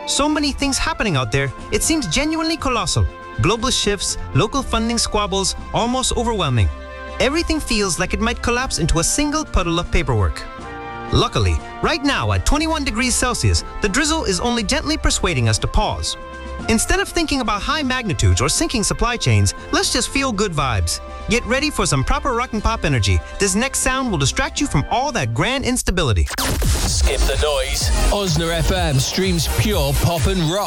So many things happening out there, it seems genuinely colossal. Global shifts, local funding squabbles, almost overwhelming. Everything feels like it might collapse into a single puddle of paperwork. Luckily, right now at 21 degrees Celsius, the drizzle is only gently persuading us to pause. Instead of thinking about high magnitudes or sinking supply chains, let's just feel good vibes. Get ready for some proper rock and pop energy. This next sound will distract you from all that grand instability. Skip the noise. Osna FM streams pure pop and rock.